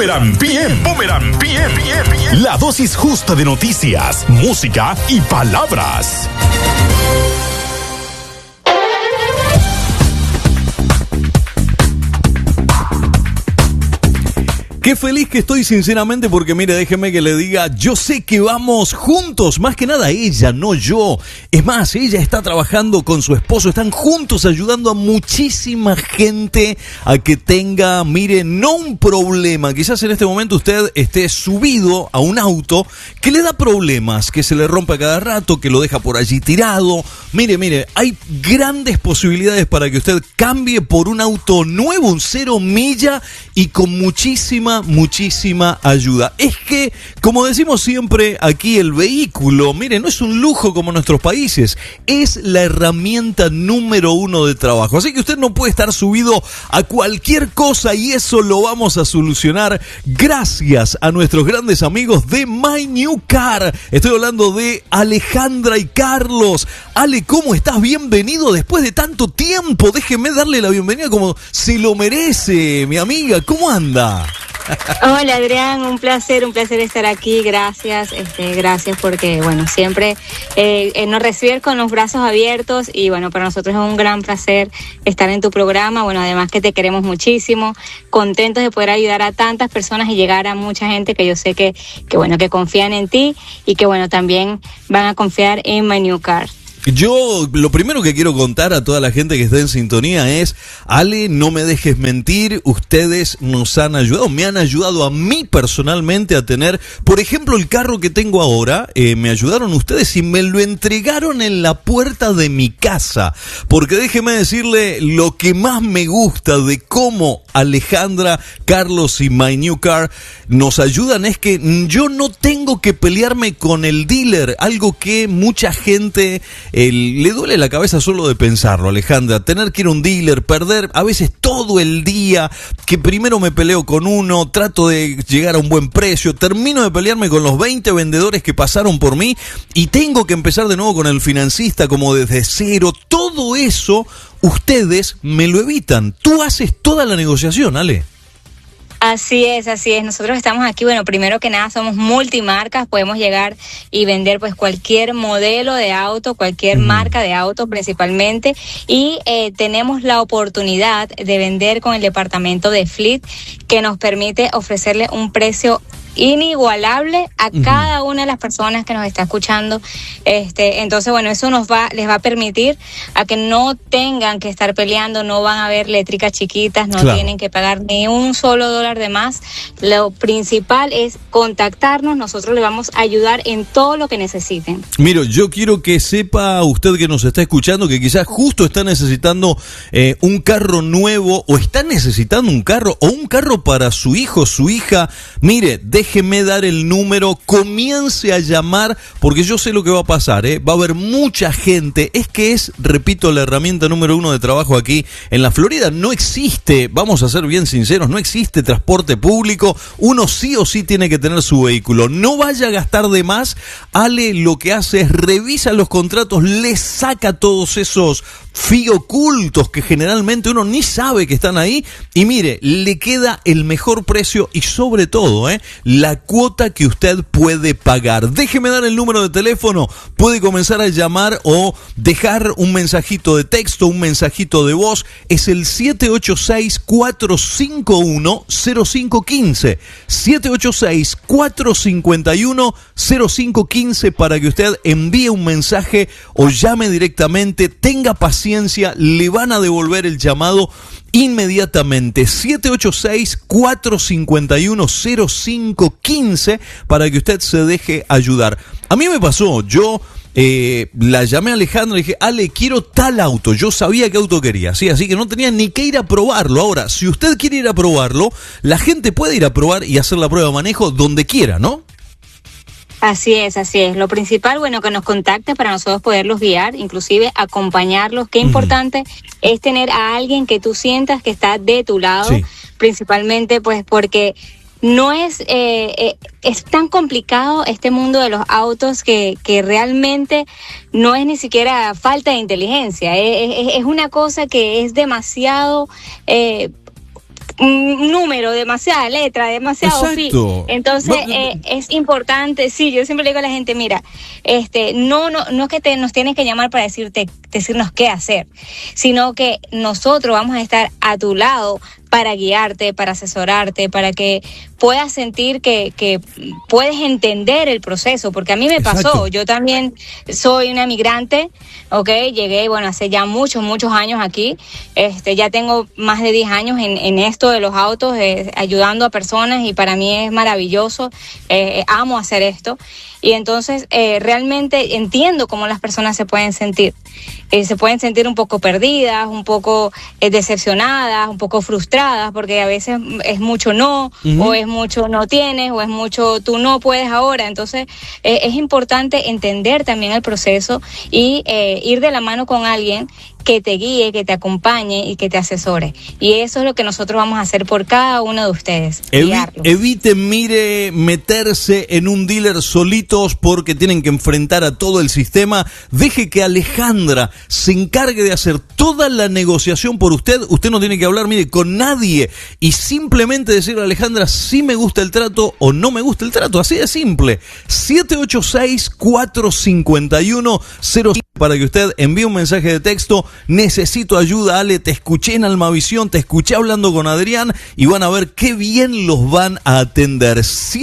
Boomerang PM. Boomerang PM. La dosis justa de noticias, música y palabras. Qué feliz que estoy, sinceramente, porque mire, déjeme que le diga, yo sé que vamos juntos, más que nada ella, no yo. Es más, ella está trabajando con su esposo, están juntos ayudando a muchísima gente a que tenga, mire, no un problema. Quizás en este momento usted esté subido a un auto que le da problemas, que se le rompe a cada rato, que lo deja por allí tirado. Mire, hay grandes posibilidades para que usted cambie por un auto nuevo, un 0 milla y con muchísima ayuda. Es que, como decimos siempre aquí, el vehículo, mire, no es un lujo como en nuestros países, es la herramienta número 1 de trabajo. Así que usted no puede estar subido a cualquier cosa y eso lo vamos a solucionar gracias a nuestros grandes amigos de My New Car. Estoy hablando de Alejandra y Carlos. Ale, ¿cómo estás? Bienvenido después de tanto tiempo. Déjeme darle la bienvenida como se lo merece, mi amiga. ¿Cómo anda? Hola Adrián, un placer estar aquí, gracias porque bueno, siempre nos recibir con los brazos abiertos y bueno, para nosotros es un gran placer estar en tu programa, bueno, además que te queremos muchísimo, contentos de poder ayudar a tantas personas y llegar a mucha gente que yo sé que bueno, que confían en ti y que bueno, también van a confiar en My New Car. Yo lo primero que quiero contar a toda la gente que está en sintonía es, Ale, no me dejes mentir, ustedes nos han ayudado, me han ayudado a mí personalmente a tener, por ejemplo, el carro que tengo ahora, me ayudaron ustedes y me lo entregaron en la puerta de mi casa, porque déjeme decirle, lo que más me gusta de cómo Alejandra, Carlos y My New Car nos ayudan es que yo no tengo que pelearme con el dealer, algo que mucha gente le duele la cabeza solo de pensarlo, Alejandra, tener que ir a un dealer, perder a veces todo el día, que primero me peleo con uno, trato de llegar a un buen precio, termino de pelearme con los 20 vendedores que pasaron por mí y tengo que empezar de nuevo con el financista como desde cero. Todo eso ustedes me lo evitan. Tú haces toda la negociación, Ale. Así es. Nosotros estamos aquí, bueno, primero que nada somos multimarcas, podemos llegar y vender pues cualquier modelo de auto, cualquier marca de auto principalmente y tenemos la oportunidad de vender con el departamento de Fleet que nos permite ofrecerle un precio inigualable a cada una de las personas que nos está escuchando. Entonces, bueno, eso les va a permitir a que no tengan que estar peleando, no van a haber eléctricas chiquitas, no tienen que pagar ni un solo dólar de más. Lo principal es contactarnos, nosotros le vamos a ayudar en todo lo que necesiten. Mira, yo quiero que sepa usted que nos está escuchando que quizás justo está necesitando un carro nuevo o está necesitando un carro o un carro para su hijo, su hija. Mire, déjeme dar el número, comience a llamar, porque yo sé lo que va a pasar, va a haber mucha gente, es que es, repito, la herramienta número 1 de trabajo aquí en la Florida. No existe, vamos a ser bien sinceros, no existe transporte público, uno sí o sí tiene que tener su vehículo, no vaya a gastar de más. Ale lo que hace es revisa los contratos, le saca todos esos fee ocultos que generalmente uno ni sabe que están ahí y mire, le queda el mejor precio y sobre todo, la cuota que usted puede pagar. Déjeme dar el número de teléfono, puede comenzar a llamar o dejar un mensajito de texto, un mensajito de voz, es el 786-451-0515, 786-451-0515 para que usted envíe un mensaje o llame directamente, tenga paciencia, le van a devolver el llamado inmediatamente. 786-451-0515 para que usted se deje ayudar. A mí me pasó, yo la llamé a Alejandra y dije, Ale, quiero tal auto. Yo sabía qué auto quería, ¿sí? Así que no tenía ni que ir a probarlo. Ahora, si usted quiere ir a probarlo, la gente puede ir a probar y hacer la prueba de manejo donde quiera, ¿no? Así es. Lo principal, bueno, que nos contacte para nosotros poderlos guiar, inclusive acompañarlos. Qué importante es tener a alguien que tú sientas que está de tu lado, principalmente pues porque no es tan complicado este mundo de los autos que realmente no es ni siquiera falta de inteligencia, es una cosa que es demasiado número, demasiada letra, demasiado fi. Entonces es importante, sí, yo siempre le digo a la gente, mira, no es que nos tienes que llamar para decirnos qué hacer, sino que nosotros vamos a estar a tu lado para guiarte, para asesorarte, para que puedas sentir que puedes entender el proceso, porque a mí me pasó, yo también soy una migrante, llegué, hace ya muchos años aquí, ya tengo más de 10 años en esto de los autos, ayudando a personas, y para mí es maravilloso, amo hacer esto, y entonces realmente entiendo cómo las personas se pueden sentir un poco perdidas, un poco decepcionadas, un poco frustradas, porque a veces es mucho no, o es mucho no tienes, o es mucho tú no puedes ahora. Entonces es importante entender también el proceso y ir de la mano con alguien que te guíe, que te acompañe y que te asesore. Y eso es lo que nosotros vamos a hacer por cada uno de ustedes. Eviten, meterse en un dealer solitos porque tienen que enfrentar a todo el sistema. Deje que Alejandra se encargue de hacer toda la negociación por usted. Usted no tiene que hablar, con nadie. Y simplemente decirle a Alejandra si me gusta el trato o no me gusta el trato. Así de simple. 786-451-05 para que usted envíe un mensaje de texto. Necesito ayuda, Ale, te escuché en Almavisión, te escuché hablando con Adrián, y van a ver qué bien los van a atender.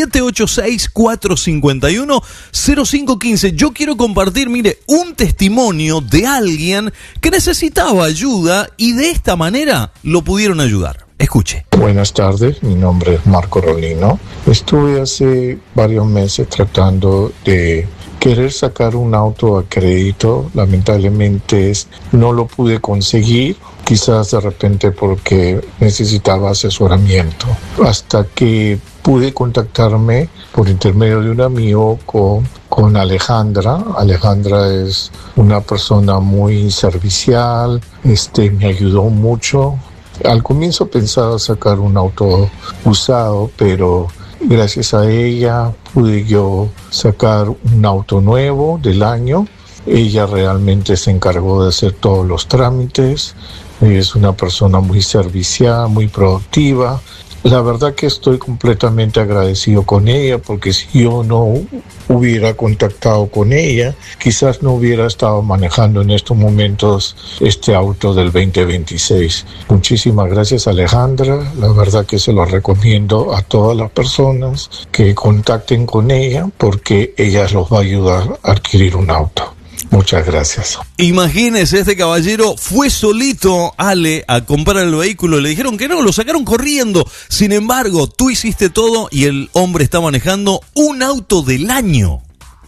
786-451-0515. Yo quiero compartir, un testimonio de alguien que necesitaba ayuda y de esta manera lo pudieron ayudar. Escuche. Buenas tardes, mi nombre es Marco Rolino. Estuve hace varios meses tratando de querer sacar un auto a crédito. Lamentablemente no lo pude conseguir, quizás de repente porque necesitaba asesoramiento, hasta que pude contactarme por intermedio de un amigo con Alejandra. Alejandra es una persona muy servicial, me ayudó mucho. Al comienzo pensaba sacar un auto usado, pero gracias a ella pude yo sacar un auto nuevo del año. Ella realmente se encargó de hacer todos los trámites. Es una persona muy servicial, muy productiva. La verdad que estoy completamente agradecido con ella, porque si yo no hubiera contactado con ella, quizás no hubiera estado manejando en estos momentos este auto del 2026. Muchísimas gracias, Alejandra. La verdad que se lo recomiendo a todas las personas que contacten con ella, porque ella los va a ayudar a adquirir un auto. Muchas gracias. Imagínese, este caballero fue solito, Ale, a comprar el vehículo. Le dijeron que no, lo sacaron corriendo. Sin embargo, tú hiciste todo y el hombre está manejando un auto del año.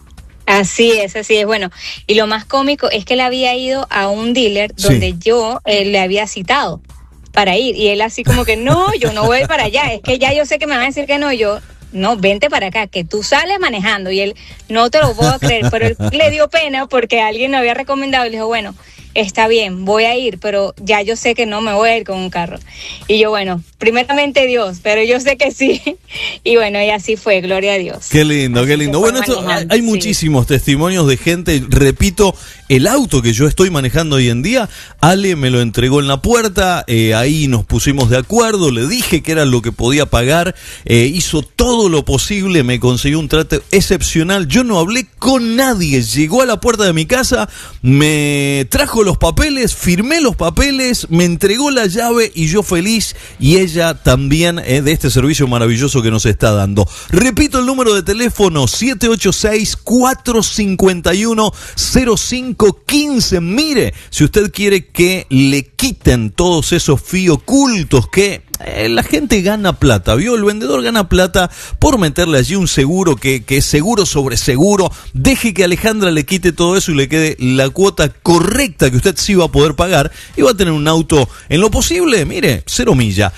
Así es. Bueno, y lo más cómico es que él había ido a un dealer donde yo le había citado para ir. Y él así como que, no, yo no voy para allá. Es que ya yo sé que me van a decir que no, no, vente para acá, que tú sales manejando. Y él, no te lo puedo creer, pero él le dio pena porque alguien lo había recomendado y le dijo, bueno, está bien, voy a ir, pero ya yo sé que no me voy a ir con un carro. Y yo, bueno, primeramente Dios, pero yo sé que sí. Y bueno, y así fue, gloria a Dios. Qué lindo, qué lindo. Bueno, hay muchísimos testimonios de gente. Repito, el auto que yo estoy manejando hoy en día, Ale me lo entregó en la puerta, ahí nos pusimos de acuerdo, le dije que era lo que podía pagar, hizo todo lo posible, me consiguió un trato excepcional. Yo no hablé con nadie, llegó a la puerta de mi casa, me trajo los papeles, firmé los papeles, me entregó la llave y yo feliz, y ella también, de este servicio maravilloso que nos está dando. Repito el número de teléfono, 786-451-0515. Mire, si usted quiere que le quiten todos esos fees ocultos que la gente gana plata, ¿vio? El vendedor gana plata por meterle allí un seguro que es seguro sobre seguro. Deje que Alejandra le quite todo eso y le quede la cuota correcta que usted sí va a poder pagar y va a tener un auto en lo posible, mire, 0 milla.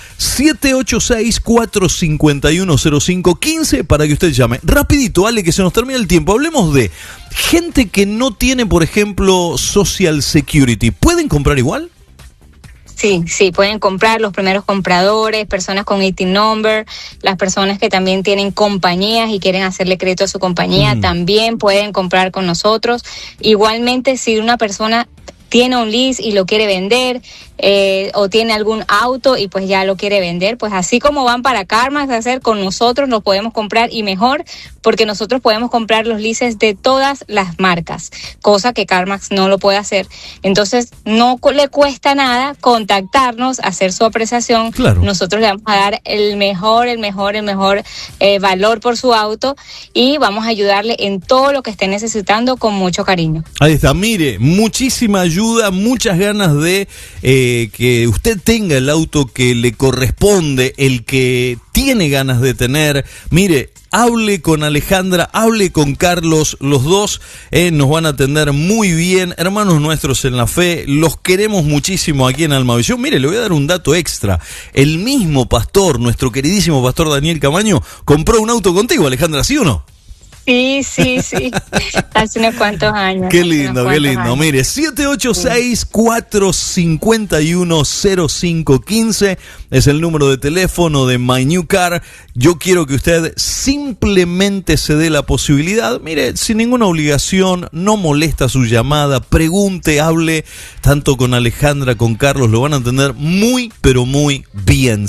786-451-0515 para que usted llame. Rapidito, Ale, que se nos termina el tiempo. Hablemos de gente que no tiene, por ejemplo, Social Security. ¿Pueden comprar igual? Sí, pueden comprar, los primeros compradores, personas con ITIN number, las personas que también tienen compañías y quieren hacerle crédito a su compañía, también pueden comprar con nosotros. Igualmente, si una persona tiene un lease y lo quiere vender, o tiene algún auto y pues ya lo quiere vender, pues así como van para CarMax a hacer, con nosotros lo podemos comprar, y mejor, porque nosotros podemos comprar los leases de todas las marcas, cosa que CarMax no lo puede hacer. Entonces no le cuesta nada contactarnos, hacer su apreciación. Claro. Nosotros le vamos a dar el mejor valor por su auto, y vamos a ayudarle en todo lo que esté necesitando con mucho cariño. Ahí está, mire, muchísima ayuda, muchas ganas de que usted tenga el auto que le corresponde, el que tiene ganas de tener. Mire, hable con Alejandra, hable con Carlos, los dos nos van a atender muy bien, hermanos nuestros en la fe, los queremos muchísimo aquí en Almavisión. Mire, le voy a dar un dato extra, el mismo pastor, nuestro queridísimo pastor Daniel Camaño, compró un auto contigo, Alejandra, ¿sí o no? Sí, hace unos cuantos años. Qué lindo, qué lindo. Años. Mire, 786-451-0515 es el número de teléfono de My New Car. Yo quiero que usted simplemente se dé la posibilidad, mire, sin ninguna obligación, no molesta su llamada, pregunte, hable, tanto con Alejandra, con Carlos, lo van a entender muy, pero muy bien.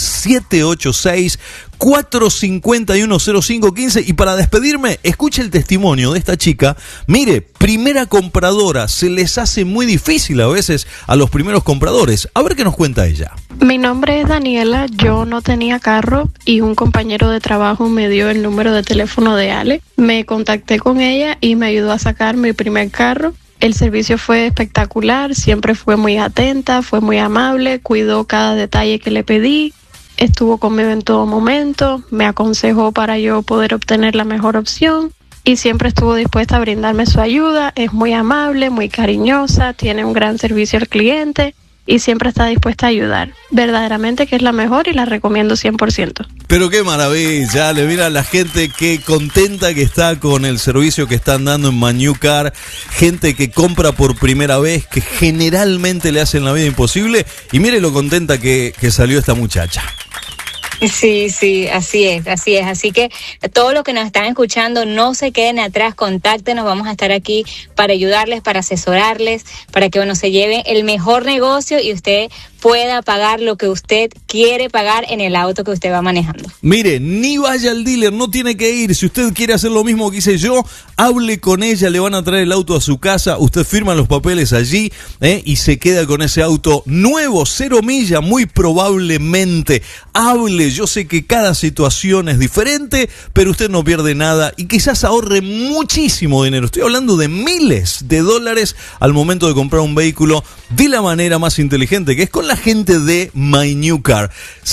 786-451-0515. Y para despedirme, escuche el testimonio de esta chica. Mire, primera compradora, se les hace muy difícil a veces a los primeros compradores. A ver qué nos cuenta ella. Mi nombre es Daniela, yo no tenía carro y un compañero de trabajo me dio el número de teléfono de Ale. Me contacté con ella y me ayudó a sacar mi primer carro. El servicio fue espectacular, siempre fue muy atenta, fue muy amable, cuidó cada detalle que le pedí. Estuvo conmigo en todo momento, me aconsejó para yo poder obtener la mejor opción y siempre estuvo dispuesta a brindarme su ayuda. Es muy amable, muy cariñosa, tiene un gran servicio al cliente y siempre está dispuesta a ayudar. Verdaderamente que es la mejor y la recomiendo 100%. Pero qué maravilla, le mira a la gente qué contenta que está con el servicio que están dando en My New Car, gente que compra por primera vez, que generalmente le hacen la vida imposible, y mire lo contenta que salió esta muchacha. Sí, así es. Así que todos los que nos están escuchando, no se queden atrás, contáctenos, vamos a estar aquí para ayudarles, para asesorarles, para que se lleve el mejor negocio y usted pueda pagar lo que usted quiere pagar en el auto que usted va manejando. Mire, ni vaya al dealer, no tiene que ir. Si usted quiere hacer lo mismo que hice yo, hable con ella, le van a traer el auto a su casa, usted firma los papeles allí y se queda con ese auto nuevo, 0 millas, muy probablemente. Hable, yo sé que cada situación es diferente, pero usted no pierde nada y quizás ahorre muchísimo dinero. Estoy hablando de miles de dólares al momento de comprar un vehículo de la manera más inteligente, que es con la gente de My New Car.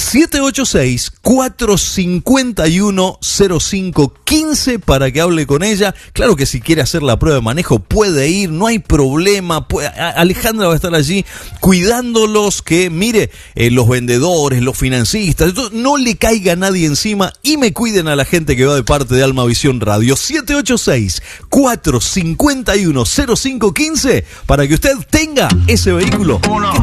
786-451-0515 para que hable con ella. Claro que si quiere hacer la prueba de manejo puede ir, no hay problema. Alejandra va a estar allí cuidándolos, que mire, los vendedores, los financistas, no le caiga nadie encima y me cuiden a la gente que va de parte de Almavisión Radio. 786-451-0515 para que usted tenga ese vehículo.